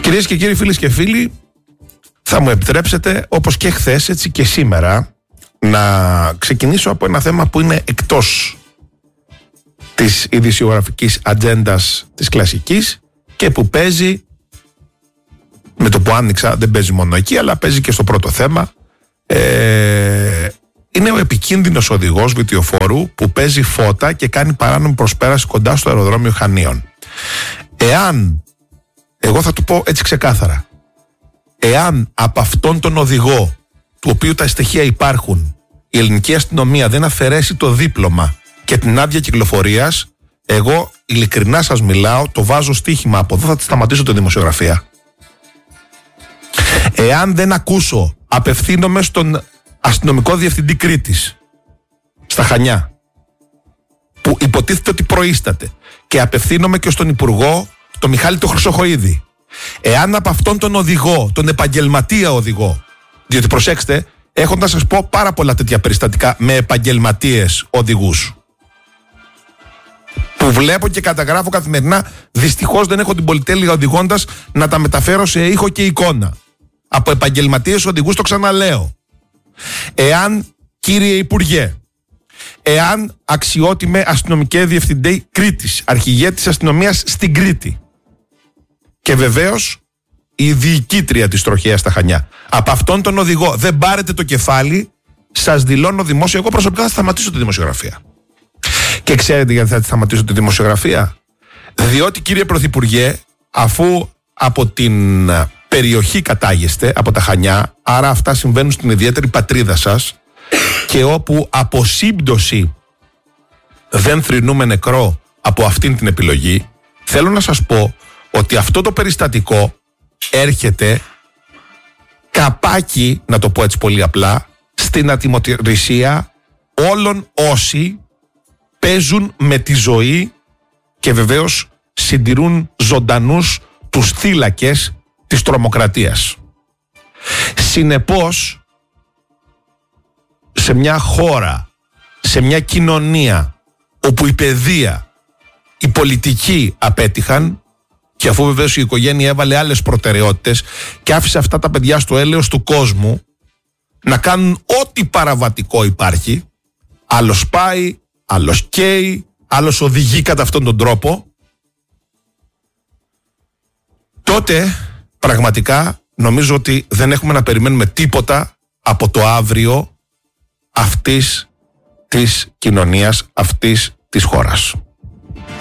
Κυρίες και κύριοι, φίλες και φίλοι, θα μου επιτρέψετε, όπως και χθες, έτσι και σήμερα, να ξεκινήσω από ένα θέμα που είναι εκτός της ειδησιογραφικής ατζέντας της κλασικής και που παίζει, με το που άνοιξα δεν παίζει μόνο εκεί, αλλά παίζει και στο πρώτο θέμα. Είναι ο επικίνδυνος οδηγός βιτιοφόρου που παίζει φώτα και κάνει παράνομη προσπέραση κοντά στο αεροδρόμιο Χανίων. Εάν, εγώ θα του πω έτσι ξεκάθαρα, εάν από αυτόν τον οδηγό, του οποίου τα στοιχεία υπάρχουν, η ελληνική αστυνομία δεν αφαιρέσει το δίπλωμα και την άδεια κυκλοφορίας, εγώ ειλικρινά σας μιλάω, το βάζω στοίχημα από εδώ, θα τη σταματήσω τη δημοσιογραφία. Εάν δεν ακούσω, απευθύνομαι στον αστυνομικό διευθυντή Κρήτης, στα Χανιά, που υποτίθεται ότι προείσταται, και απευθύνομαι και στον Υπουργό, τον Μιχάλη τον Χρυσοχοΐδη. Εάν από αυτόν τον οδηγό, τον επαγγελματία οδηγό, διότι προσέξτε, έχω να σας πω πάρα πολλά τέτοια περιστατικά με επαγγελματίες οδηγούς, που βλέπω και καταγράφω καθημερινά, δυστυχώς δεν έχω την πολυτέλεια οδηγώντας να τα μεταφέρω σε ήχο και εικόνα. Από επαγγελματίες οδηγούς, το ξαναλέω. Εάν, κύριε Υπουργέ, εάν αξιότιμε αστυνομικέ διευθυντή Κρήτης, αρχηγέ της αστυνομίας στην Κρήτη, και βεβαίως η διοικήτρια της τροχέας στα Χανιά, από αυτόν τον οδηγό δεν πάρετε το κεφάλι, σας δηλώνω δημόσια, εγώ προσωπικά θα σταματήσω τη δημοσιογραφία. Και ξέρετε γιατί θα σταματήσω τη δημοσιογραφία? Διότι, κύριε Πρωθυπουργέ, αφού από την περιοχή κατάγεστε, από τα Χανιά, άρα αυτά συμβαίνουν στην ιδιαίτερη πατρίδα σας, και όπου από σύμπτωση δεν θρηνούμε νεκρό από αυτήν την επιλογή, θέλω να σας πω ότι αυτό το περιστατικό έρχεται καπάκι, να το πω έτσι πολύ απλά, στην ατιμωρησία όλων όσοι παίζουν με τη ζωή και βεβαίως συντηρούν ζωντανούς τους θύλακες της τρομοκρατίας. Συνεπώς, σε μια χώρα, σε μια κοινωνία όπου η παιδεία, η πολιτική απέτυχαν, και αφού βεβαίως η οικογένεια έβαλε άλλες προτεραιότητες και άφησε αυτά τα παιδιά στο έλεος του κόσμου να κάνουν ό,τι παραβατικό υπάρχει, άλλος πάει, άλλος καίει, άλλος οδηγεί κατά αυτόν τον τρόπο, τότε πραγματικά νομίζω ότι δεν έχουμε να περιμένουμε τίποτα από το αύριο αυτής της κοινωνίας, αυτής της χώρας.